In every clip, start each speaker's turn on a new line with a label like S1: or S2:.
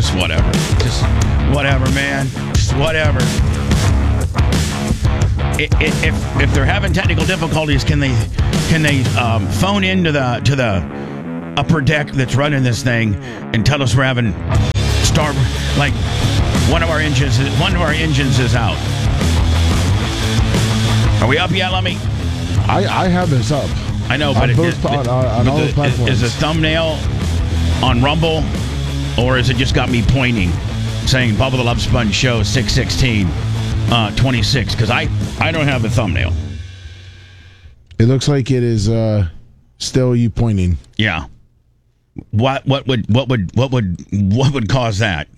S1: Just whatever. Just whatever, man. Just whatever. If they're having technical difficulties, can they phone into the upper deck that's running this thing and tell us we're having like one of our engines is out? Are we up yet, Lummy?
S2: I have this up.
S1: I know, but
S2: on all the platforms.
S1: Is the thumbnail on Rumble, or has it just got me pointing, saying Bubba the Love Sponge Show 616 26? Because I don't have a thumbnail.
S2: It looks like it is still you pointing.
S1: Yeah. What would cause that?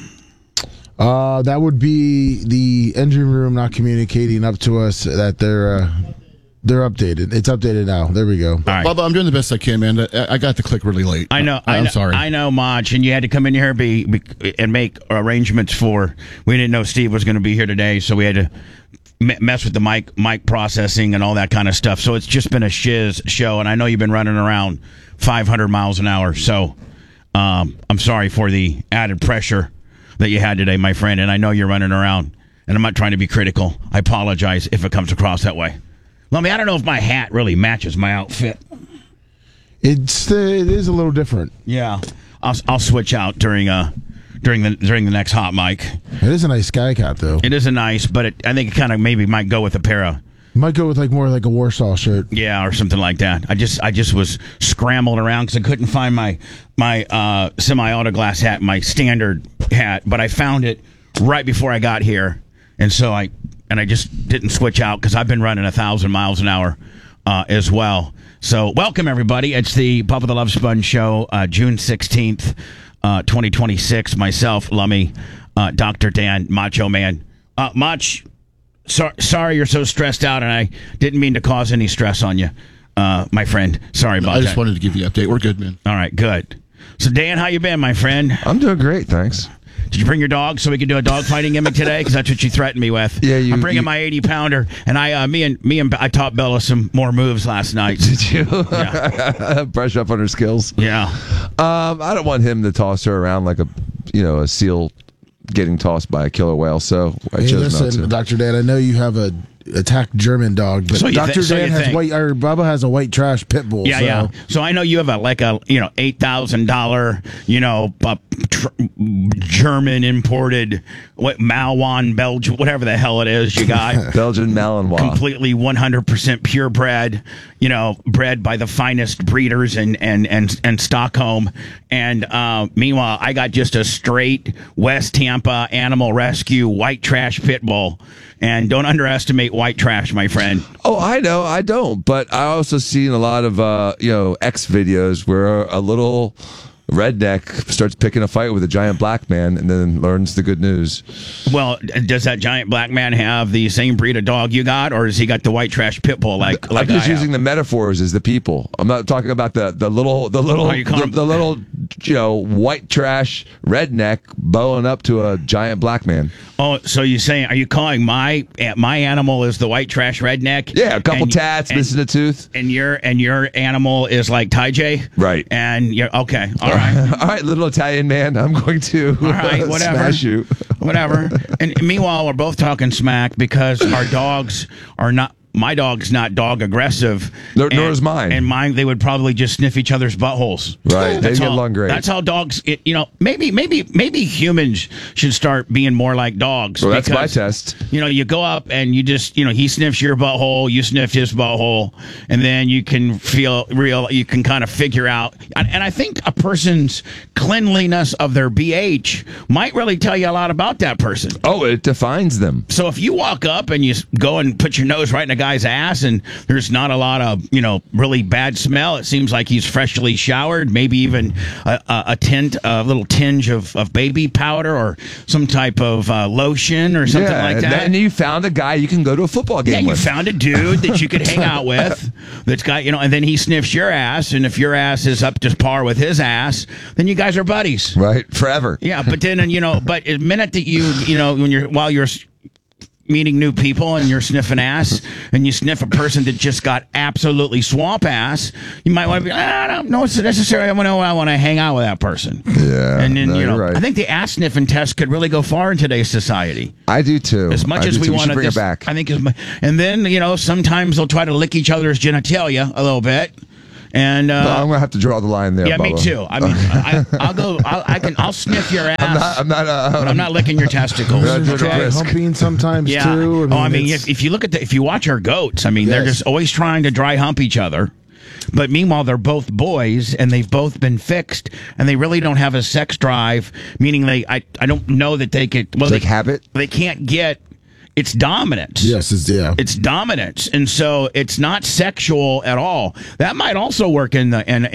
S2: That would be the engine room not communicating up to us that they're updated. It's updated now. There we go. All
S3: right. Bubba, I'm doing the best I can, man. I got the click really late.
S1: I know.
S3: I'm sorry.
S1: I know, Mach, and you had to come in here and make arrangements for. We didn't know Steve was going to be here today, so we had to mess with the mic processing and all that kind of stuff. So it's just been a shiz show, and I know you've been running around 500 miles an hour. So I'm sorry for the added pressure that you had today, my friend. And I know you're running around, and I'm not trying to be critical. I apologize if it comes across that way. Lummy, I don't know if my hat really matches my outfit.
S2: It is a little different.
S1: Yeah, I'll switch out during the next hot mic.
S2: It is a nice sky cap, though.
S1: It is a nice, but I think it kind of maybe might go with a pair of.
S2: Might go with more like a Warsaw shirt.
S1: Yeah, or something like that. I just was scrambled around because I couldn't find my semi-auto glass hat, my standard hat, but I found it right before I got here, and so I just didn't switch out because I've been running 1,000 miles an hour as well. So welcome, everybody. It's the Bubba the Love Sponge Show, June 16th, 2026. Myself, Lummy, Dr. Dan, Macho Man. Mach, sorry you're so stressed out, and I didn't mean to cause any stress on you, my friend. Sorry about that.
S3: I just wanted to give you an update. We're good, man.
S1: All right, good. So, Dan, how you been, my friend?
S4: I'm doing great, thanks.
S1: Did you bring your dog so we could do a dog fighting gimmick today? Because that's what you threatened me with.
S4: Yeah,
S1: I'm bringing my 80-pounder, and I taught Bella some more moves last night.
S4: Did you?
S1: Yeah.
S4: Brush up on her skills.
S1: Yeah.
S4: I don't want him to toss her around like a seal getting tossed by a killer whale. So I chose not to.
S2: Dr. Dan, I know you have a attacked German dog, but Dr. Dan has Bubba has a white trash pit bull.
S1: Yeah, yeah. So I know you have a $8,000 German imported Malinois Belgian, whatever the hell it is you got.
S4: Belgian Malinois, completely
S1: 100% purebred. Bred by the finest breeders in Stockholm. And meanwhile, I got just a straight West Tampa Animal Rescue white trash pit bull. And don't underestimate white trash, my friend.
S4: Oh, I know. I don't. But I also seen a lot of, X videos where a little redneck starts picking a fight with a giant black man and then learns the good news.
S1: Well, does that giant black man have the same breed of dog you got, or has he got the white trash pit bull like
S4: I'm just using the metaphors as the people. I'm not talking about the little white trash redneck bowing up to a giant black man.
S1: Oh, so are you calling my animal is the white trash redneck?
S4: Yeah, a couple tats, missing a tooth.
S1: And your animal is like Ty J?
S4: Right.
S1: And you're okay. All right.
S4: All right, little Italian man, I'm going to smash you.
S1: Whatever. And meanwhile, we're both talking smack because our dogs are not. My dog's not dog aggressive.
S4: Nor is mine.
S1: And mine, they would probably just sniff each other's buttholes.
S4: Right. They get along great.
S1: That's how dogs, maybe humans should start being more like dogs.
S4: Well, that's my test.
S1: You go up and you just, he sniffs your butthole, you sniff his butthole, and then you can you can kind of figure out. And I think a person's cleanliness of their BH might really tell you a lot about that person.
S4: Oh, it defines them.
S1: So if you walk up and you go and put your nose right in a guy's ass and there's not a lot of really bad smell, it seems like he's freshly showered, maybe even a little tinge of baby powder or some type of lotion or something like that.
S4: And you found a guy you can go to a football game with.
S1: You found a dude that you could hang out with that's got and then he sniffs your ass, and if your ass is up to par with his ass, then you guys are buddies,
S4: right? Forever.
S1: Yeah, but then but the minute that while you're meeting new people and you're sniffing ass and you sniff a person that just got absolutely swamp ass, you might want to be, I don't know it's necessary. I want to hang out with that person.
S4: Yeah.
S1: And then,
S4: you're right.
S1: I think the ass sniffing test could really go far in today's society.
S4: I do too.
S1: As much as we want to
S4: bring it back.
S1: I think, and then, sometimes they'll try to lick each other's genitalia a little bit. And
S4: No, I'm gonna have to draw the line there.
S1: yeah,
S4: Bubba.
S1: me too. I mean, I'll sniff your ass.
S4: I'm not.
S1: but I'm not licking your testicles.
S4: Not doing a
S2: Try
S4: risk.
S2: humping sometimes
S1: Yeah.
S2: too.
S1: I mean,
S2: it's-
S1: if you look at if you watch our goats, I mean, they're
S2: Yes.
S1: just always trying to dry hump each other. But meanwhile, they're both boys, and they've both been fixed, and they really don't have a sex drive. Meaning, I don't know that they could. Well,
S4: Like habit?
S1: They can't get. It's dominance.
S2: yes,
S1: It's dominance, and so it's not sexual at all. That might also work in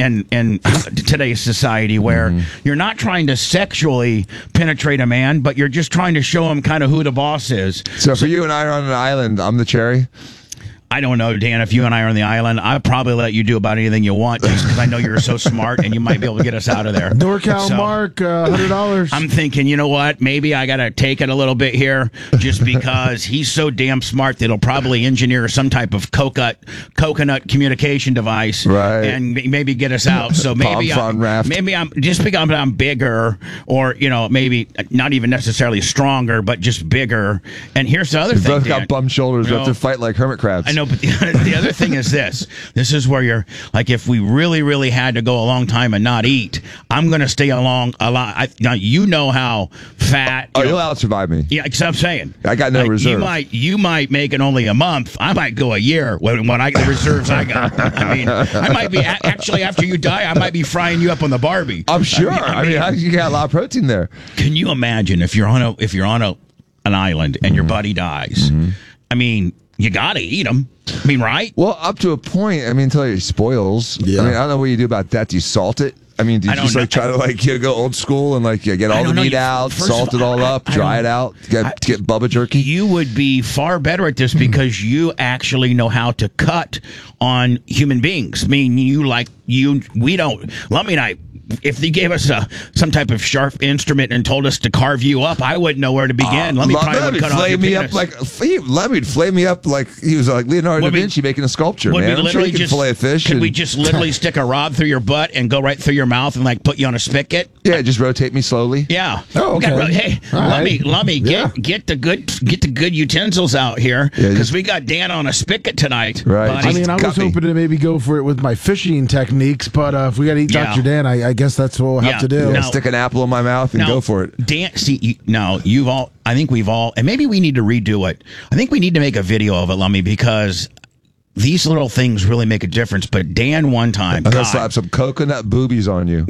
S1: today's society where you're not trying to sexually penetrate a man, but you're just trying to show him kind of who the boss is.
S4: So for you and I are on an island, I'm the cherry.
S1: I don't know, Dan, if you and I are on the island, I'd probably let you do about anything you want just because I know you're so smart and you might be able to get us out of there.
S2: NorCal
S1: So,
S2: Mark, $100.
S1: I'm thinking, you know what? Maybe I got to take it a little bit here just because he's so damn smart that he'll probably engineer some type of coconut communication device and maybe get us out. So maybe
S4: Palm raft.
S1: maybe I'm just because I'm bigger or, maybe not even necessarily stronger, but just bigger. And here's the other
S4: We
S1: thing,
S4: both
S1: Dan.
S4: got bum shoulders. We have to fight like hermit crabs.
S1: I know, but the other thing is this. This is where you're like, if we really, really had to go a long time and not eat, I'm going to stay along a lot. Now, you know how fat.
S4: You'll out survive me.
S1: Yeah, because I'm saying.
S4: I got no reserve.
S1: You might make it only a month. I might go a year when I get the reserves I got. I mean, I might be, actually, after you die, I might be frying you up on the Barbie.
S4: I'm sure. I mean, you got a lot of protein there.
S1: Can you imagine if you're on an island and your buddy dies? I mean, you got to eat them. I mean, right?
S4: Well, up to a point. I mean, until it spoils.
S2: Yeah.
S4: I mean, I don't know what you do about that. Do you salt it? I mean, do you
S1: I don't
S4: just
S1: know.
S4: try to go old school and get all the
S1: don't know.
S4: meat out,
S1: First
S4: salt
S1: of
S4: it
S1: all,
S4: all up,
S1: I
S4: dry
S1: don't-
S4: it out, get Bubba jerky?
S1: You would be far better at this because you actually know how to cut on human beings. I mean, we don't. Well, I mean, if they gave us some type of sharp instrument and told us to carve you up, I wouldn't know where to begin. Let me cut off your penis.
S4: Lemonade flame me up like he was like Leonardo da
S1: Would we-
S4: Vinci making a sculpture,
S1: Would
S4: man.
S1: we
S4: I'm sure
S1: literally
S4: he can
S1: just
S4: fillet a fish.
S1: Could
S4: and-
S1: we just literally stick a rod through your butt and go right through your mouth and put you on a spigot?
S4: Yeah, just rotate me slowly.
S1: Yeah.
S2: Oh, okay.
S1: Hey,
S2: All right.
S1: let me
S2: Yeah.
S1: get the good utensils out here
S4: Yeah,
S1: because
S4: just-
S1: we got Dan on a spigot tonight.
S4: Right.
S1: buddy.
S2: I mean, I was
S4: cut me.
S2: hoping to maybe go for it with my fishing techniques, but if we got to eat
S1: Yeah.
S2: Dr. Dan, I guess that's what we'll have
S1: Yeah.
S2: to do.
S1: No.
S4: Stick an apple in my mouth and
S1: Now,
S4: go for it.
S1: Dan, see, you've all. I think we've all, and maybe we need to redo it. I think we need to make a video of it, Lummy, because these little things really make a difference. But Dan, one time,
S4: I'm gonna
S1: God,
S4: slap some coconut boobies on you.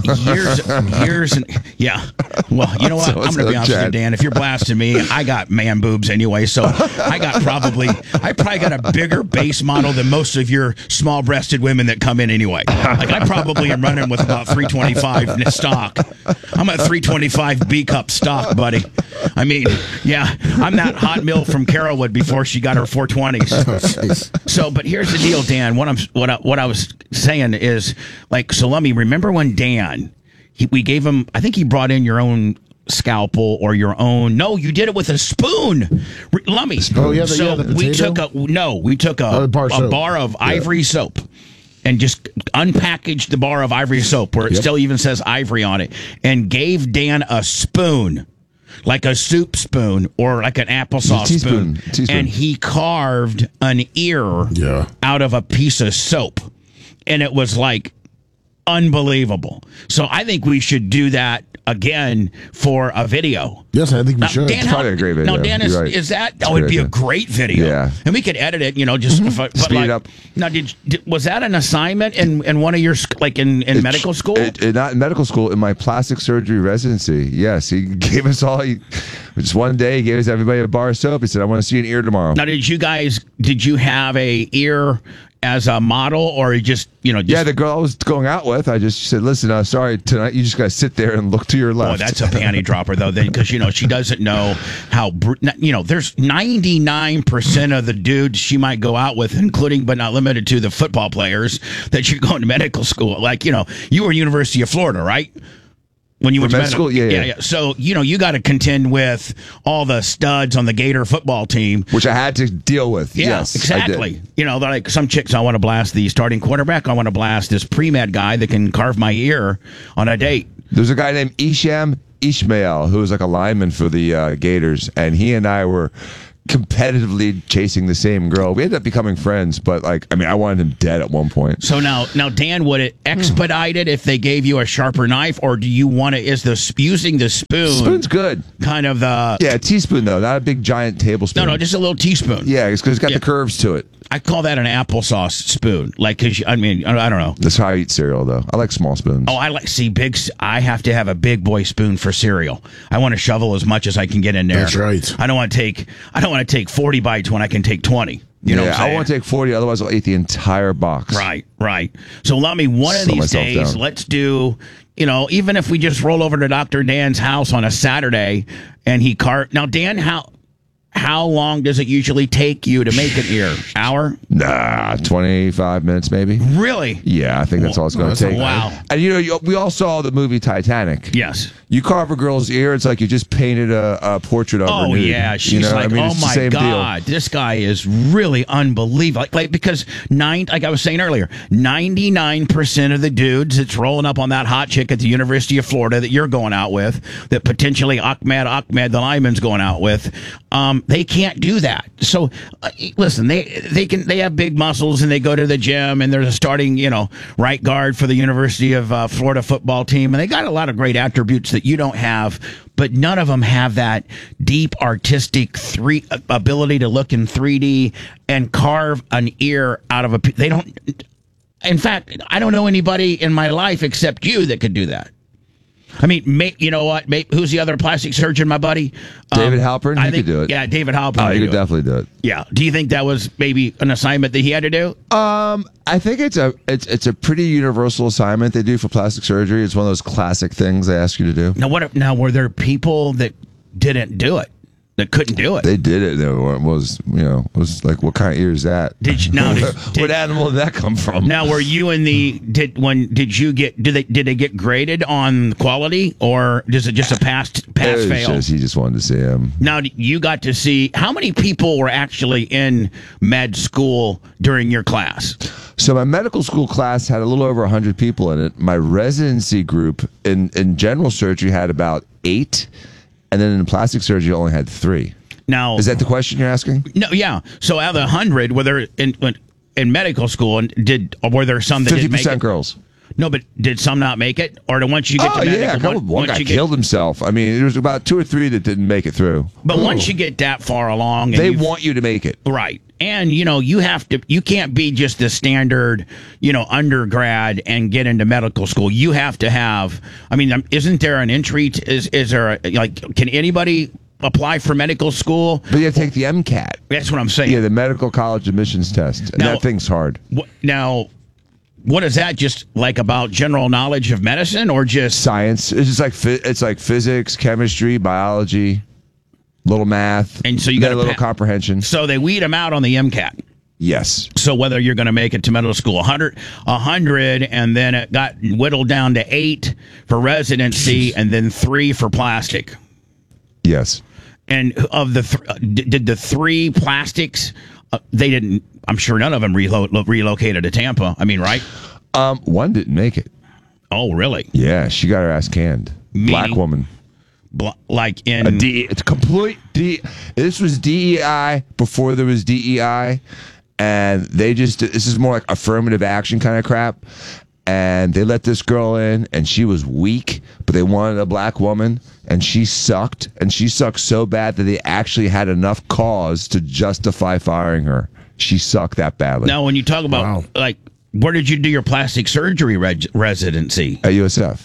S1: years, and yeah. Well, you know what?
S4: So
S1: I'm
S4: it's
S1: going to be
S4: a
S1: honest with you,
S4: Chad.
S1: Dan. If you're blasting me, I got man boobs anyway, so I probably got a bigger base model than most of your small-breasted women that come in anyway. Like I probably am running with about 325 stock. I'm at 325 B cup stock, buddy. I mean, yeah, I'm that hot milk from Carolwood before she got her 420s. So, but here's the deal, Dan. What I was saying is so let me remember when Dan, we gave him. I think he brought in your own scalpel or your own. No, you did it with a spoon. Lummy.
S2: Oh, yeah,
S1: So
S2: the
S1: we
S2: potato?
S1: took a
S2: bar soap.
S1: bar of ivory soap. And just unpackaged the bar of ivory soap where it still even says ivory on it, and gave Dan a spoon. Like a soup spoon or like an applesauce spoon.
S4: Teaspoon.
S1: And he carved an ear out of a piece of soap. And it was unbelievable. So I think we should do that again for a video.
S2: Yes, I think we
S1: Now,
S2: should.
S1: Dan,
S4: Probably a great video.
S1: Now, Dan,
S4: You're right.
S1: is that?
S4: It's a
S1: It'd
S4: great
S1: be a
S4: idea.
S1: great video.
S4: Yeah.
S1: And we could edit it, just but
S4: Speed it up.
S1: Now, was that an assignment in one of your in medical school?
S4: Not in medical school, in my plastic surgery residency. Yes, he gave us all. Just one day, he gave us everybody a bar of soap. He said, "I want to see an ear tomorrow."
S1: Now, did you have a ear as a model, or just
S4: Yeah, the girl I was going out with, I just said, "Listen, sorry, tonight you just got to sit there and look to your left."
S1: Oh, that's a panty dropper, though, because she doesn't know how. There's 99% of the dudes she might go out with, including but not limited to the football players that you're going to medical school. You were University of Florida, right? When you went to
S4: med school? Yeah.
S1: So, you got to contend with all the studs on the Gator football team.
S4: Which I had to deal with.
S1: Yeah,
S4: Yes,
S1: exactly. Like some chicks, I want to blast the starting quarterback. I want to blast this pre-med guy that can carve my ear on a date.
S4: There's a guy named Isham Ishmael who was like a lineman for the Gators, and he and I were competitively chasing the same girl. We ended up becoming friends, but I wanted him dead at one point.
S1: So now, Dan, would it expedite it if they gave you a sharper knife, or do you want to? Using the spoon?
S4: Spoon's good.
S1: Kind of the
S4: a teaspoon though, not a big giant tablespoon.
S1: No, just a little teaspoon.
S4: Yeah, it's because it's got the curves to it.
S1: I call that an applesauce spoon. Because I don't know.
S4: That's how I eat cereal, though. I like small spoons.
S1: Oh, I have to have a big boy spoon for cereal. I want to shovel as much as I can get in there.
S2: That's right.
S1: I don't want to take 40 bites when I can take 20. You know what I'm saying?
S4: I want to take 40, otherwise I'll eat the entire box.
S1: Right. So let me one of these days, let's do, even if we just roll over to Dr. Dan's house on a Saturday and he Now, Dan, how long does it usually take you to make an ear? Hour?
S4: Nah, 25 minutes maybe.
S1: Really?
S4: Yeah, I think that's all it's going to take.
S1: Wow.
S4: And we all saw the movie Titanic.
S1: Yes.
S4: You carve a girl's ear, it's like you just painted a portrait of her nude.
S1: Yeah, she's like, oh my God, this guy is really unbelievable. Because like I was saying earlier, 99% of the dudes that's rolling up on that hot chick at the University of Florida that you're going out with, that potentially Ahmed the lineman's going out with, they can't do that. So listen, they have big muscles and they go to the gym and they're the starting right guard for the University of Florida football team, and they got a lot of great attributes that you don't have, but none of them have that deep artistic ability to look in 3D and carve an ear out of they don't. In fact, I don't know anybody in my life except you that could do that. I mean, you know what? Who's the other plastic surgeon, my buddy?
S4: David Halpern?
S1: I
S4: he
S1: think,
S4: could do it.
S1: Yeah, David Halpern.
S4: Oh, he could definitely do it.
S1: Yeah. Do you think that was maybe an assignment that he had to do?
S4: I think it's a pretty universal assignment they do for plastic surgery. It's one of those classic things they ask you to do.
S1: Now, were there people that didn't do it? That couldn't do it.
S4: They did it. It was like, what kind of ear is that? What animal did that come from?
S1: Now, were you in did they get graded on quality, or is it just a pass fail?
S4: He just wanted to see him.
S1: Now, you got to see how many people were actually in med school during your class?
S4: So my medical school class had a little over 100 people in it. My residency group in general surgery had about 8. And then in plastic surgery, only had 3.
S1: Now,
S4: is that the question you're asking?
S1: No, yeah. So out of the 100, were there in medical school, were there some that didn't make it?
S4: 50% girls.
S1: No, but did some not make it? Or once you get to medical,
S4: one guy killed himself. I mean, there was about 2 or 3 that didn't make it through.
S1: But once you get that far along,
S4: they want you to make it,
S1: right? And you can't be just the standard, undergrad and get into medical school. You have to have. I mean, isn't there an entry? Is there can anybody apply for medical school?
S4: But you have to take the MCAT.
S1: That's what I'm saying.
S4: Yeah, the medical college admissions test. And that thing's hard.
S1: Now, what is that? Just like about general knowledge of medicine, or just
S4: science? It's just like physics, chemistry, biology, little math,
S1: and so you
S4: got a little comprehension.
S1: So they weed them out on the MCAT.
S4: Yes.
S1: So whether you're going to make it to medical school, 100, and then it got whittled down to 8 for residency, and then 3 for plastic.
S4: Yes.
S1: And of the did the 3 plastics? They didn't. I'm sure none of them relocated to Tampa. I mean, right?
S4: One didn't make it.
S1: Oh, really?
S4: Yeah, she got her ass canned. Black woman.
S1: Like in
S4: it's complete This was DEI before there was DEI, and this is more like affirmative action kind of crap. And they let this girl in, and she was weak, but they wanted a black woman, and she sucked, so bad that they actually had enough cause to justify firing her. She sucked that badly.
S1: Now, when you talk about, where did you do your plastic surgery residency?
S4: At USF.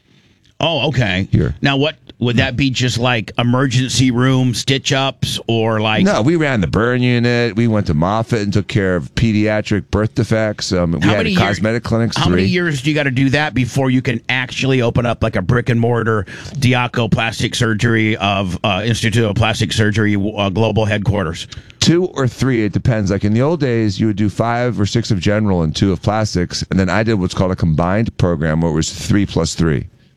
S1: Oh, okay.
S4: Here.
S1: Now, what would that be? Just like emergency room stitch ups, or like?
S4: No, we ran the burn unit. We went to Moffitt and took care of pediatric birth defects. We had cosmetic clinics.
S1: How many years do you got to do that before you can actually open up like a brick and mortar Diaco Plastic Surgery of Institute of Plastic Surgery global headquarters?
S4: 2 or 3, it depends. Like in the old days, you would do 5 or 6 of general and 2 of plastics, and then I did what's called a combined program, where it was 3 plus 3.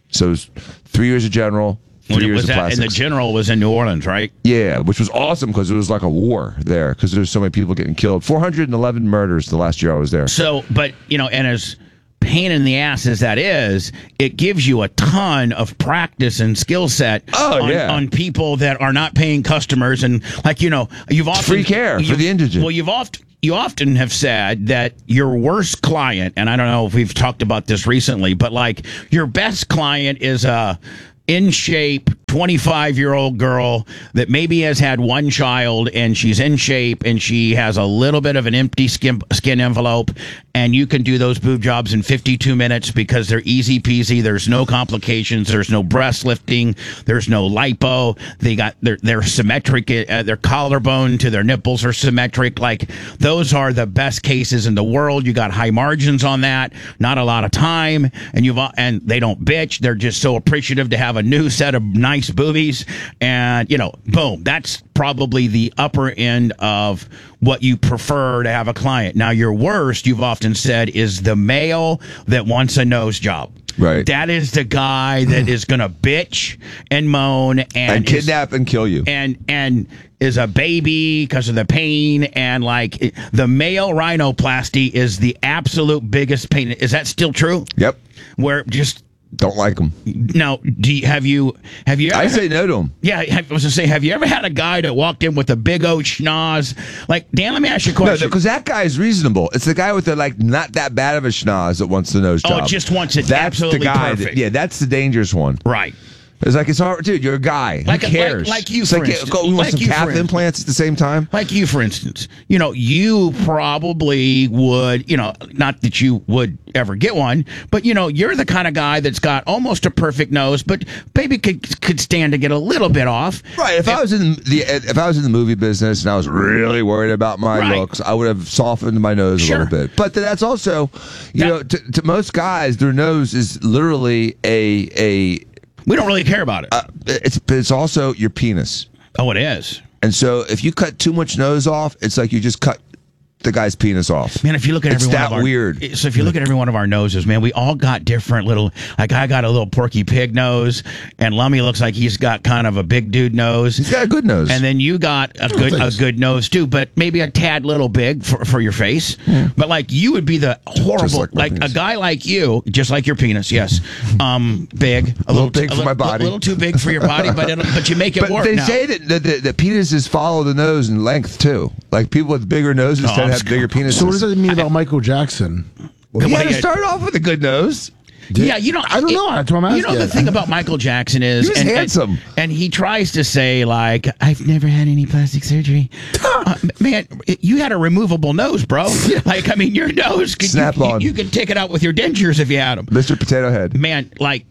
S4: So it was 3 years of general, 3 years
S1: was
S4: of
S1: that?
S4: plastics.
S1: And the general was in New Orleans, right?
S4: Yeah, which was awesome because it was like a war there because there's so many people getting killed. 411 murders the last year I was there.
S1: So, but and as pain in the ass as that is, it gives you a ton of practice and skill set on people that are not paying customers, and you've often
S4: Free care for the indigent.
S1: Well, you often have said that your worst client, and I don't know if we've talked about this recently, but like your best client is a in shape 25-year-old girl that maybe has had one child and she's in shape and she has a little bit of an empty skin envelope, and you can do those boob jobs in 52 minutes because they're easy peasy. There's no complications. There's no breast lifting. There's no lipo. They're symmetric. Their collarbone to their nipples are symmetric. Like, those are the best cases in the world. You got high margins on that. Not a lot of time, and they don't bitch. They're just so appreciative to have a new set of nice boobies, and boom, that's probably the upper end of what you prefer to have a client. Now, your worst, you've often said, is the male that wants a nose job.
S4: Right.
S1: That is the guy that is going to bitch and moan and
S4: kidnap and kill you.
S1: And is a baby because of the pain, and like the male rhinoplasty is the absolute biggest pain. Is that still true?
S4: Yep.
S1: Where just
S4: don't like them.
S1: Now, have you ever
S4: I say no to them.
S1: Yeah, I was gonna say, have you ever had a guy that walked in with a big old schnoz? Like, Dan, let me ask you a question.
S4: No, because that guy is reasonable. It's the guy with the not that bad of a schnoz that wants the nose job.
S1: Oh, just wants it
S4: that's
S1: absolutely
S4: the guy
S1: perfect.
S4: That's the dangerous one.
S1: Right.
S4: It's like, it's hard, dude. You're a guy. Who cares?
S1: Like you,
S4: it's
S1: for
S4: like,
S1: instance.
S4: we want
S1: Like
S4: some
S1: you, for
S4: calf
S1: instance.
S4: implants at the same time.
S1: Like you, for instance. You probably would, not that you would ever get one, but, you're the kind of guy that's got almost a perfect nose, but maybe could stand to get a little bit off.
S4: Right. If I was in the movie business and I was really worried about my looks, I would have softened my nose a little bit. But that's also, to most guys, their nose is literally a
S1: we don't really care about it.
S4: It's also your penis.
S1: Oh, it is.
S4: And so if you cut too much nose off, it's like you just cut the guy's penis off.
S1: Man, if you look at
S4: it's
S1: every one
S4: that
S1: of our,
S4: weird.
S1: So if you look at every one of our noses, man, we all got different little. Like, I got a little Porky Pig nose, and Lummy looks like he's got kind of a big dude nose.
S4: He's got a good nose,
S1: and then you got a good nose too, but maybe a tad little big for your face. Yeah. But like, you would be the horrible, like a guy like you, just like your penis, yes, big, a little
S4: big for my body,
S1: a little too big for your body, but you make it work.
S4: But they
S1: now.
S4: say that penises follow the nose in length too. Like, people with bigger noses tend to have bigger penises.
S2: So what does that mean about Michael Jackson?
S4: Well, he had to start off with a good nose.
S1: Yeah,
S2: I don't know. That's what I'm asking.
S1: The thing about Michael Jackson is
S4: he was handsome,
S1: and he tries to say, like, I've never had any plastic surgery. Man, you had a removable nose, bro. Like, I mean, your nose could
S4: snap on.
S1: You could take it out with your dentures if you had them.
S4: Mr. Potato Head.
S1: Man, like,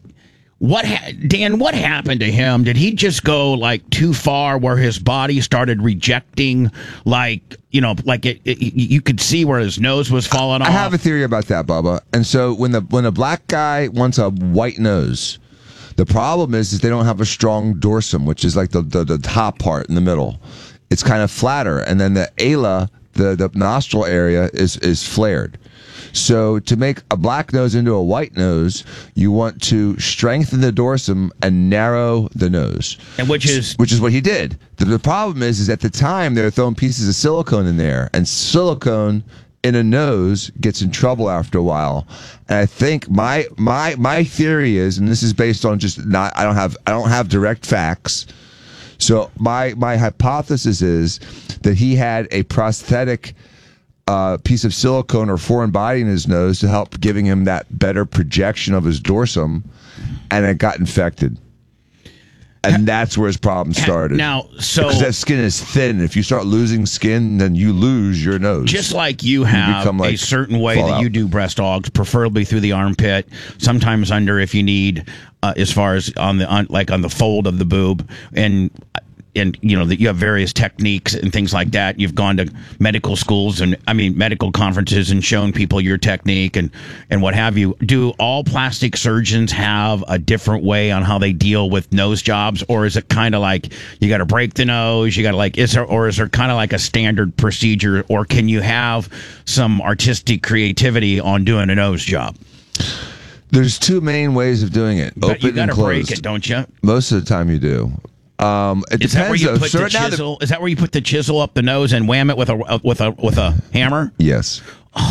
S1: Dan, what happened to him? Did he just go like too far where his body started rejecting, like, you could see where his nose was falling off?
S4: I have a theory about that, Bubba. And so when a black guy wants a white nose, the problem is they don't have a strong dorsum, which is like the top part in the middle. It's kind of flatter, and then the ala, the nostril area, is flared. So to make a black nose into a white nose, you want to strengthen the dorsum and narrow the nose,
S1: and which is
S4: what he did. The problem is at the time they were throwing pieces of silicone in there, and silicone in a nose gets in trouble after a while. And I think my theory is, and this is based on just I don't have direct facts. So my hypothesis is that he had a prosthetic piece of silicone or foreign body in his nose to help giving him that better projection of his dorsum, and it got infected. And that's where his problem started.
S1: Now,
S4: because that skin is thin. If you start losing skin, then you lose your nose.
S1: Just like you have a certain way that you do breast augs, preferably through the armpit, sometimes under if you need, as far as on the fold of the boob, and that you have various techniques and things like that. You've gone to medical schools and medical conferences and shown people your technique and what have you. Do all plastic surgeons have a different way on how they deal with nose jobs, or is it kind of like you got to break the nose? You got to is there kind of like a standard procedure, or can you have some artistic creativity on doing a nose job?
S4: There's two main ways of doing it.
S1: But you
S4: Open
S1: got
S4: and
S1: to
S4: closed.
S1: break it, don't you?
S4: Most of the time you do. It
S1: Is that where
S4: depends.
S1: you
S4: though.
S1: put
S4: So
S1: the
S4: right now the-
S1: chisel? Is that where you put the chisel up the nose and wham it with a hammer?
S4: Yes.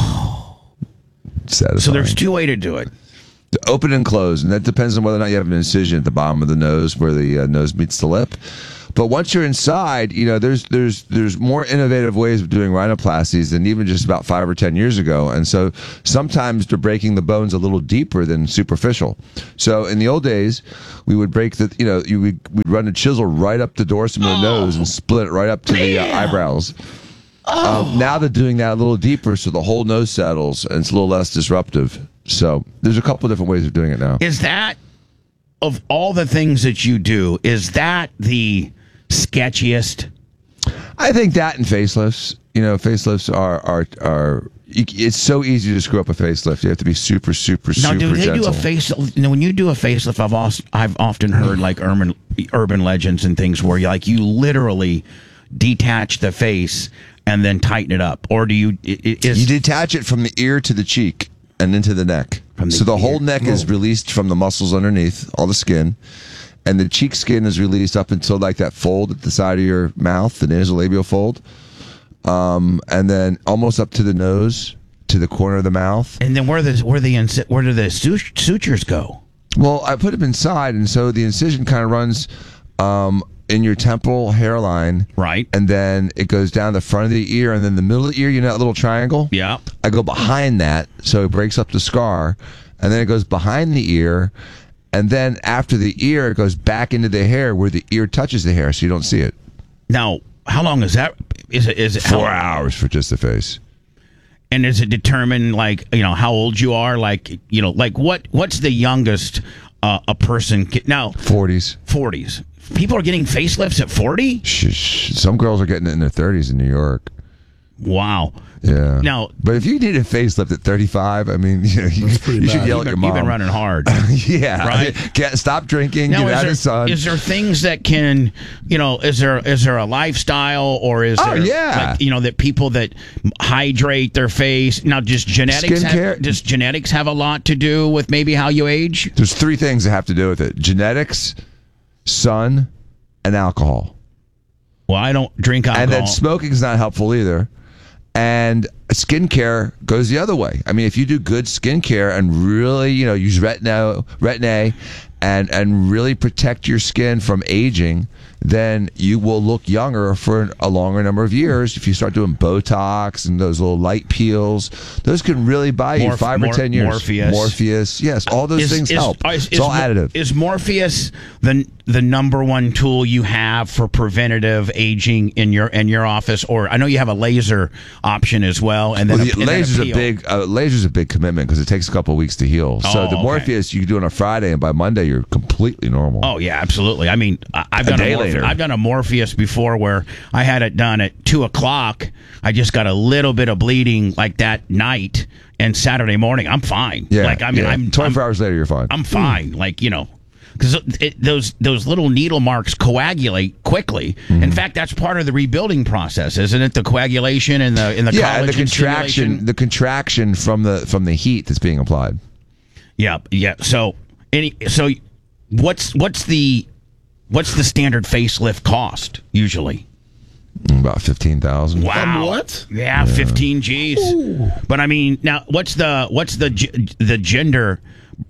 S4: Satisfying.
S1: So there's two ways to do it.
S4: Open and close, and that depends on whether or not you have an incision at the bottom of the nose where the nose meets the lip. But once you're inside, there's more innovative ways of doing rhinoplasties than even just about 5 or 10 years ago. And so sometimes they're breaking the bones a little deeper than superficial. So in the old days, we would break we'd run a chisel right up the dorsum of the nose and split it right up to the eyebrows. Now they're doing that a little deeper, so the whole nose settles and it's a little less disruptive. So there's a couple of different ways of doing it now.
S1: Is that, of all the things that you do, is that the sketchiest?
S4: I think that and facelifts. Facelifts are it's so easy to screw up a facelift. You have to be super, super,
S1: Now,
S4: super
S1: do they
S4: gentle.
S1: do a facelift? When you do a facelift, I've often heard like urban legends and things where you literally detach the face and then tighten it up, or do you?
S4: You detach it from the ear to the cheek and into the neck. So the whole neck is released from the muscles underneath, all the skin, and the cheek skin is released up until like that fold at the side of your mouth, the nasolabial fold, and then almost up to the nose, to the corner of the mouth.
S1: And then where do the sutures go?
S4: Well, I put them inside, and so the incision kind of runs in your temporal hairline.
S1: Right.
S4: And then it goes down the front of the ear, and then the middle of the ear, that little triangle?
S1: Yeah.
S4: I go behind that, so it breaks up the scar, and then it goes behind the ear, and then after the ear, it goes back into the hair where the ear touches the hair, so you don't see it.
S1: Now, how long is that? Is it
S4: 4 hours for just the face.
S1: And is it determined how old you are? What's the youngest a person can, now?
S4: 40s.
S1: 40s. People are getting facelifts at 40?
S4: Some girls are getting it in their 30s in New York.
S1: Wow.
S4: Yeah.
S1: Now,
S4: but if you need a facelift at 35, I mean, you should yell at your mom.
S1: You've been running hard.
S4: Yeah.
S1: Right?
S4: Stop drinking.
S1: Now,
S4: Get out of the sun.
S1: is there things that can, is there a lifestyle, or is there, that people that hydrate their face? Now, does genetics have a lot to do with maybe how you age?
S4: There's 3 things that have to do with it: genetics, sun, and alcohol.
S1: Well, I don't drink alcohol.
S4: And then smoking is not helpful either. And skincare goes the other way. I mean, if you do good skincare and really, use Retin-A and really protect your skin from aging, then you will look younger for a longer number of years. If you start doing Botox and those little light peels, those can really buy you 5 or 10 years. Morpheus. Yes, all those things help. It's all additive.
S1: Is Morpheus the number one tool you have for preventative aging in your office? Or I know you have a laser option as well. And then
S4: laser's a big commitment because it takes a couple of weeks to heal. So the Morpheus you can do on a Friday, and by Monday you're completely normal.
S1: Oh yeah, absolutely. I mean, I've done a Morpheus before where I had it done at 2:00. I just got a little bit of bleeding like that night, and Saturday morning I'm fine.
S4: Yeah,
S1: I'm
S4: 24 hours later you're fine.
S1: I'm fine. Because those little needle marks coagulate quickly.
S4: Mm-hmm.
S1: In fact, that's part of the rebuilding process, isn't it? The coagulation and the
S4: and the
S1: contraction.
S4: The contraction from the heat that's being applied.
S1: Yeah. So what's the standard facelift cost usually?
S4: About 15,000.
S1: Wow.
S2: What?
S1: Yeah, 15 G's. Ooh. But I mean, now what's the gender? Is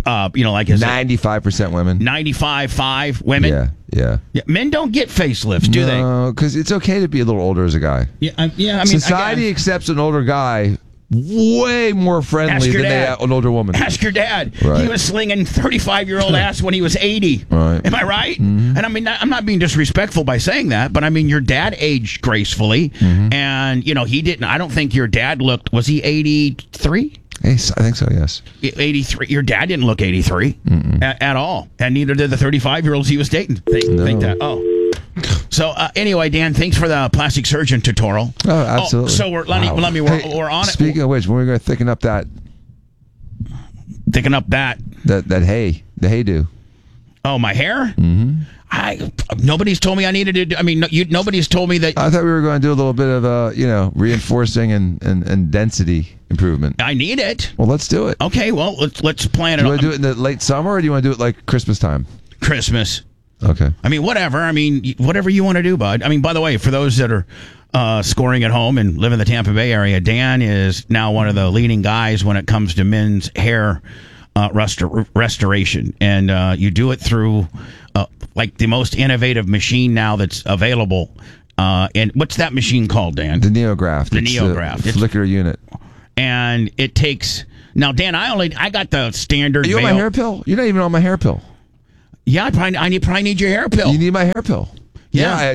S4: 95% women.
S1: 95.5 women.
S4: Yeah.
S1: Men don't get facelifts, do they?
S4: No, because it's okay to be a little older as a guy.
S1: Yeah. I mean,
S4: society accepts an older guy way more friendly than an older woman.
S1: Ask your dad.
S4: Right.
S1: He was slinging 35-year-old ass when he was 80.
S4: Right.
S1: Am I right?
S4: Mm-hmm.
S1: And I mean, I'm not being disrespectful by saying that, but I mean, your dad aged gracefully, and he didn't. I don't think your dad looked. Was he 83?
S4: I think so, yes.
S1: 83. Your dad didn't look 83 at all, and neither did the 35-year-olds he was dating. Think that. Oh. So anyway, Dan, thanks for the plastic surgeon tutorial.
S4: Oh, absolutely.
S1: So we're on it.
S4: Speaking of which, when we're going to thicken up that hay, the haydo.
S1: Oh, my hair?
S4: Mm-hmm.
S1: Nobody's told me I needed to. I mean, nobody's told me that.
S4: I thought we were going to do a little bit of reinforcing and density. improvement.
S1: I need it.
S4: Well, let's do it.
S1: Okay, well, let's plan it.
S4: Do you want to do it in the late summer, or do you want to do it like Christmas time?
S1: Christmas.
S4: Okay.
S1: I mean, whatever. I mean, whatever you want to do, bud. I mean, by the way, for those that are scoring at home and live in the Tampa Bay area, Dan is now one of the leading guys when it comes to men's hair restoration. And you do it through like the most innovative machine now that's available. And what's that machine called, Dan?
S4: The NeoGraft.
S1: The
S4: It's
S1: NeoGraft.
S4: the flicker unit.
S1: And it takes... Now, Dan, I got the standard...
S4: Are you on my hair pill? You're not even on my hair pill.
S1: Yeah, I probably need your hair pill.
S4: You need my hair pill.
S1: Yeah.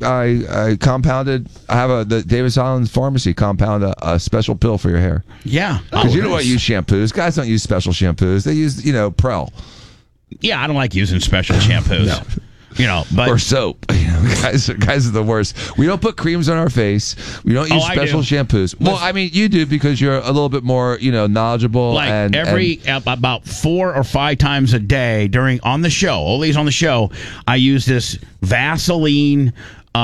S4: I compounded. I have the Davis Island Pharmacy compound a special pill for your hair.
S1: Yeah.
S4: Because you don't want to use shampoos. Guys don't use special shampoos. They use, Prel.
S1: Yeah, I don't like using special shampoos. No. But
S4: or soap. Guys are the worst. We don't put creams on our face. We don't use special shampoos. Well, I mean, you do because you're a little bit more, knowledgeable.
S1: Like about 4 or 5 times a day on the show, always on the show, I use this Vaseline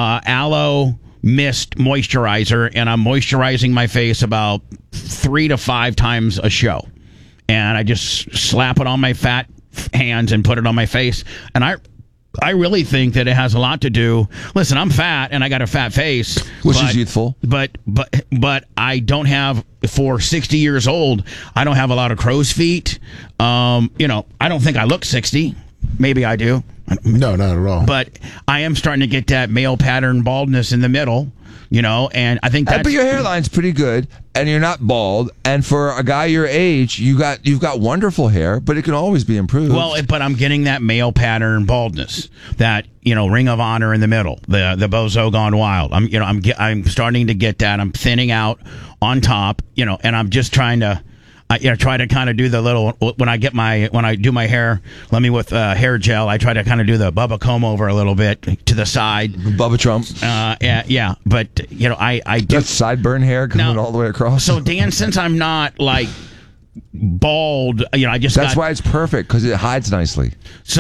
S1: aloe mist moisturizer, and I'm moisturizing my face about 3 to 5 times a show. And I just slap it on my fat hands and put it on my face. And I really think that it has a lot to do. Listen, I'm fat and I got a fat face,
S4: which is youthful.
S1: But I don't have, for 60 years old, I don't have a lot of crow's feet. I don't think I look 60. Maybe I do.
S2: No, not at all.
S1: But I am starting to get that male pattern baldness in the middle. And I think that's...
S4: But your hairline's pretty good, and you're not bald. And for a guy your age, you've got wonderful hair, but it can always be improved.
S1: Well, but I'm getting that male pattern baldness, that Ring of Honor in the middle, the Bozo Gone Wild. I'm starting to get that. I'm thinning out on top, and I'm just trying to. I try to kind of do the little when I do my hair. Let me with hair gel. I try to kind of do the Bubba comb over a little bit to the side.
S4: Bubba Trump.
S1: Yeah. But I do.
S4: That's sideburn hair coming all the way across.
S1: So Dan, since I'm not like bald,
S4: That's why it's perfect, because it hides nicely.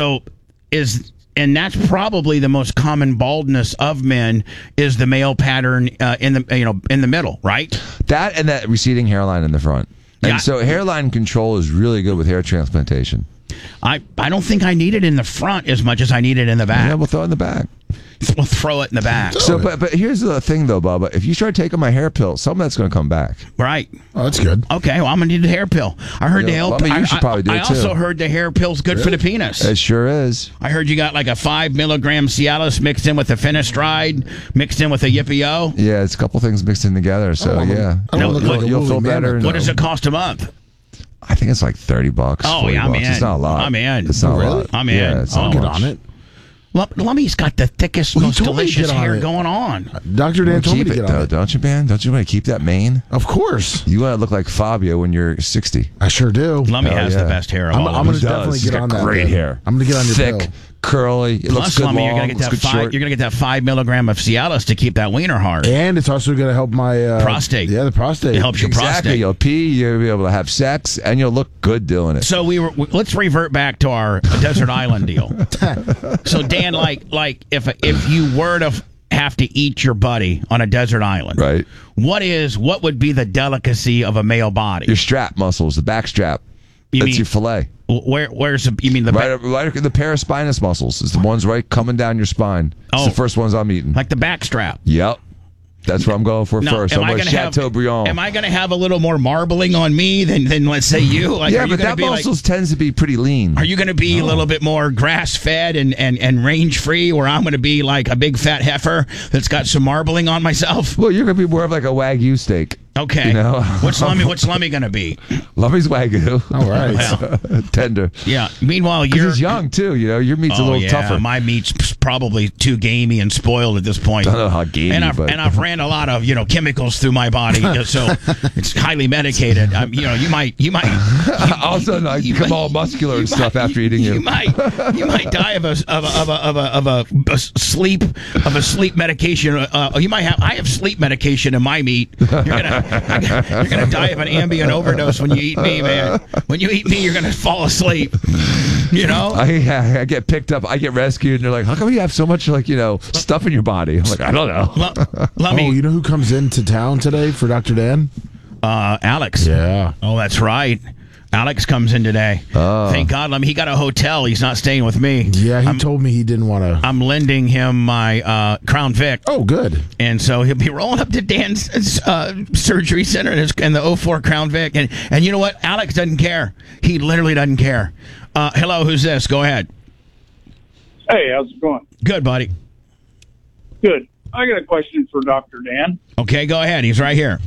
S1: And that's probably the most common baldness of men is the male pattern in the middle, right?
S4: That and that receding hairline in the front. And so hairline control is really good with hair transplantation.
S1: I don't think I need it in the front as much as I need it in the back.
S4: Yeah, we'll throw it in the back.
S1: We'll throw it in the back.
S4: So, but here's the thing, though, Bubba. If you start taking my hair pill, some of that's going to come back.
S1: Right.
S2: Oh, that's good.
S1: Okay, well, I'm going to need the hair pill. I heard the hair pill.
S4: You should probably do it, too.
S1: I also heard the hair pill's good for the penis.
S4: It sure is.
S1: I heard you got like a 5 milligram Cialis mixed in with a Finastride, mixed in with a Yippee-O.
S4: Yeah, it's a couple things mixed in together, so yeah. You'll feel better.
S1: What does it cost a month?
S4: I think it's like $30.
S1: Oh, yeah, I'm in.
S4: It's not a lot.
S1: I'm in.
S4: It's not a lot.
S1: I'm in.
S4: Yeah,
S2: I'll get on it.
S1: Lummy's got the thickest, most delicious hair going on.
S2: Dr. Dan told me to get on it.
S4: Don't you, man? Don't you want to keep that mane?
S2: Of course.
S4: You want to look like Fabio when you're 60.
S2: I sure do.
S1: Lummy has the best hair of all of us.
S2: I'm going to definitely get on that.
S4: Great hair.
S2: I'm going to get on your
S4: thick,
S2: pill.
S4: curly. It looks good
S1: Lummy,
S4: long.
S1: you're going to get that 5 milligram of Cialis to keep that wiener hard.
S2: And it's also going to help my
S1: prostate.
S2: Yeah, the prostate.
S1: It helps your prostate.
S4: You'll pee. You'll be able to have sex, and you'll look good doing it.
S1: So let's revert back to our desert island deal. So Dan, like if you were to have to eat your buddy on a desert island,
S4: right?
S1: What would be the delicacy of a male body?
S4: Your strap muscles, the back strap. That's your fillet.
S1: Where's you mean the
S4: right the paraspinous muscles? It's the ones right coming down your spine. It's the first ones I'm eating.
S1: Like the back strap.
S4: Yep. That's what I'm going for first. I'm going Chateaubriand.
S1: Am I going to have a little more marbling on me than let's say you? Like,
S4: yeah, but that muscles tends to be pretty lean.
S1: Are you going to be a little bit more grass fed and range free, where I'm going to be like a big fat heifer that's got some marbling on myself?
S4: Well, you're going to be more of like a Wagyu steak.
S1: Okay. What's Lummy going to be?
S4: Lummy's Wagyu.
S2: All right.
S4: Tender.
S1: Yeah. Meanwhile,
S4: he's young too. Your meat's a little tougher.
S1: My meat's probably too gamey and spoiled at this point.
S4: I don't know how gamey.
S1: And I've ran a lot of chemicals through my body, so it's highly medicated. You might.
S4: All of a sudden, I become all muscular and stuff after eating you.
S1: You might die of a sleep medication. I have sleep medication in my meat. You're gonna die of an Ambien overdose when you eat me, man. When you eat me, you're gonna fall asleep.
S4: I get picked up. I get rescued, and they're like, "How come you have so much stuff in your body?" I'm like, "I don't know."
S2: You know who comes into town today for Dr. Dan?
S1: Alex.
S2: Yeah.
S1: Oh, that's right. Alex comes in today. Thank God. I mean, he got a hotel. He's not staying with me.
S2: Yeah, he told me he didn't want to.
S1: I'm lending him my Crown Vic.
S2: Oh, good.
S1: And so he'll be rolling up to Dan's surgery center in the 04 Crown Vic. And you know what? Alex doesn't care. He literally doesn't care. Hello, who's this? Go ahead.
S5: Hey, how's it going?
S1: Good, buddy.
S5: Good. I got a question for Dr. Dan.
S1: Okay, go ahead. He's right here.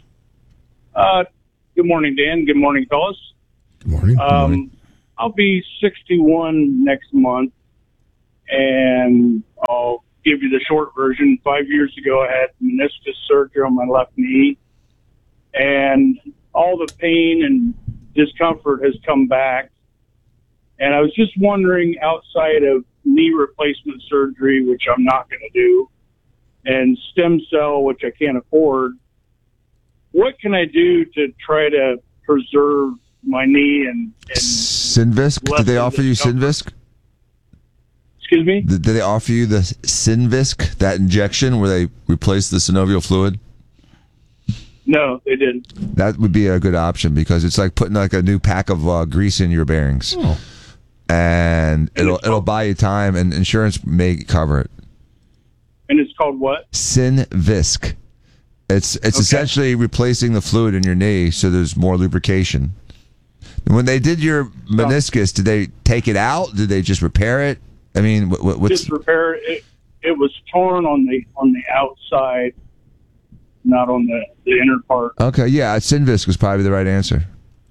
S5: Good morning, Dan. Good morning, fellas.
S2: Good morning.
S5: I'll be 61 next month, and I'll give you the short version. 5 years ago, I had meniscus surgery on my left knee, and all the pain and discomfort has come back. And I was just wondering, outside of knee replacement surgery, which I'm not going to do, and stem cell, which I can't afford, what can I do to try to preserve my knee and
S4: Synvisc? Did they offer you Synvisc?
S5: Excuse me?
S4: Did they offer you the Synvisc, that injection where they replace the synovial fluid?
S5: No, they didn't.
S4: That would be a good option because it's like putting like a new pack of grease in your bearings.
S2: Oh.
S4: And it'll buy you time, and insurance may cover it.
S5: And it's called what?
S4: Synvisc. It's essentially replacing the fluid in your knee so there's more lubrication. When they did your meniscus, did they take it out? Did they just repair it? I mean, what's
S5: just repair it? It was torn on the outside, not on the inner part.
S4: Okay, yeah, Synvisc was probably the right answer.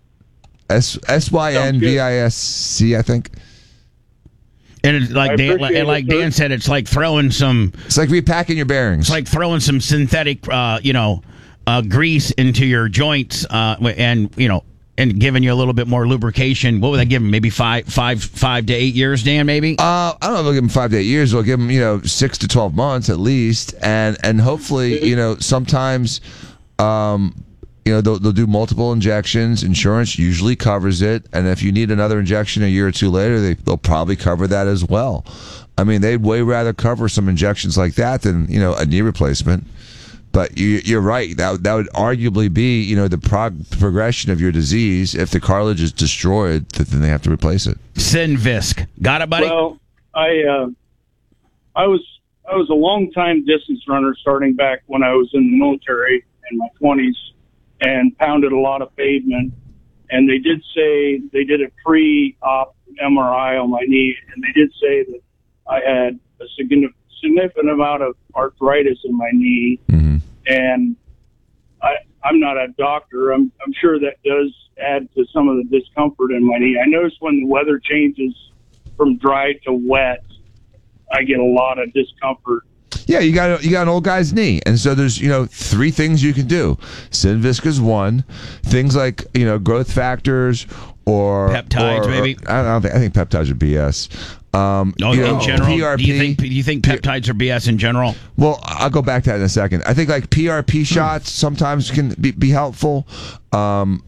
S4: SYNVISC, I think.
S1: And it's like Dan said, it's like throwing some.
S4: It's like repacking your bearings.
S1: It's like throwing some synthetic, grease into your joints, and giving you a little bit more lubrication. What would they give him? Maybe 5 to 8 years, Dan? Maybe.
S4: I don't know if they'll give him 5 to 8 years. They'll give him 6 to 12 months at least, and hopefully sometimes. They'll do multiple injections. Insurance usually covers it, and if you need another injection a year or two later, they'll probably cover that as well. I mean, they'd way rather cover some injections like that than a knee replacement. But you're right. That would arguably be the progression of your disease. If the cartilage is destroyed, then they have to replace it.
S1: Synvisc, got it, buddy?
S5: Well, I was a long time distance runner, starting back when I was in the military in my 20s. And pounded a lot of pavement. And they did say they did a pre-op MRI on my knee, and they did say that I had a significant amount of arthritis in my knee.
S4: Mm-hmm.
S5: And I'm not a doctor. I'm sure that does add to some of the discomfort in my knee. I notice when the weather changes from dry to wet, I get a lot of discomfort.
S4: Yeah, you got an old guy's knee, and so there's 3 things you can do. Synvisc is one. Things like growth factors or
S1: peptides, maybe.
S4: I think peptides are BS.
S1: In general,
S4: PRP.
S1: Do you think peptides are BS in general?
S4: Well, I'll go back to that in a second. I think like PRP shots sometimes can be helpful, and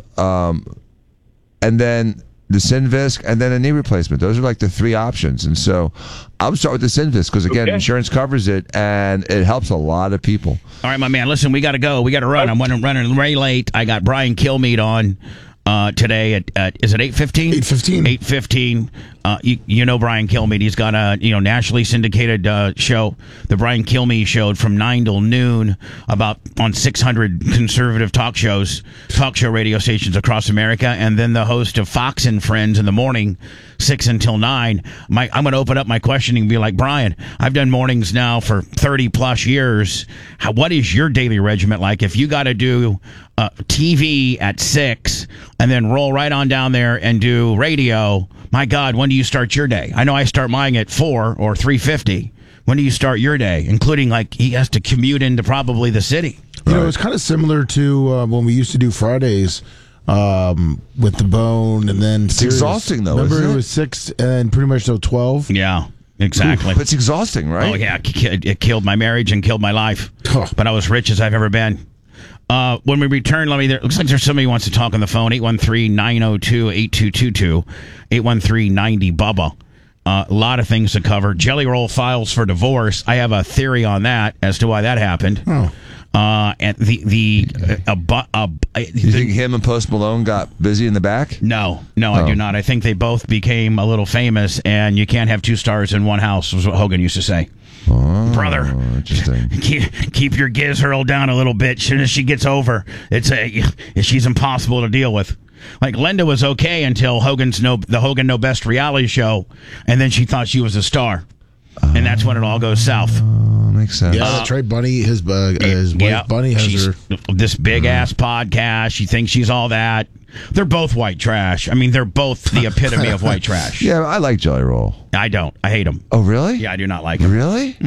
S4: then the Synvisc, and then a knee replacement. Those are like the 3 options. And so I would start with the Synvisc because, again, insurance covers it, and it helps a lot of people.
S1: All right, my man. Listen, we got to go. We got to run. I'm running way late. I got Brian Kilmeade on today at is it 8:15? 8:15. You know Brian Kilmeade. He's got a nationally syndicated show, the Brian Kilmeade Show, from 9 till noon, on 600 conservative talk show radio stations across America, and then the host of Fox and Friends in the morning, 6 until 9. I'm going to open up my questioning and be like, Brian, I've done mornings now for 30 plus years. What is your daily regimen like? If you got to do TV at 6 and then roll right on down there and do radio, my God, when do you start your day? I know I start mine at 4 or 3:50. When do you start your day? Including, like, he has to commute into probably the city.
S2: It's kind of similar to when we used to do Fridays with the Bone, and then
S4: it's exhausting though.
S2: Remember,
S4: isn't
S2: it was 6 and pretty much till 12.
S1: Yeah, exactly.
S4: But it's exhausting, right?
S1: Oh yeah, it killed my marriage and killed my life. But I was rich as I've ever been. When we return, it looks like there's somebody who wants to talk on the phone. 813-902-8222, 813-90-BUBBA. A lot of things to cover. Jelly Roll files for divorce. I have a theory on that as to why that happened. And
S4: You think him and Post Malone got busy in the back?
S1: No, I do not. I think they both became a little famous, and you can't have two stars in one house, was what Hogan used to say. Brother,
S4: Interesting.
S1: keep your giz hurled down a little bit. As soon as she gets over, she's impossible to deal with. Like Linda was okay until the Hogan No Best reality show, and then she thought she was a star, and that's when it all goes south.
S4: Makes sense.
S2: Yeah, that's right. Bunny, his wife Bunny has
S1: she's
S2: her.
S1: this big ass podcast. She thinks she's all that. They're both white trash. I mean, they're both the epitome of white trash.
S4: Yeah, I like Jelly Roll.
S1: I don't. I hate him.
S4: Oh, really?
S1: Yeah, I do not like him.
S4: Really?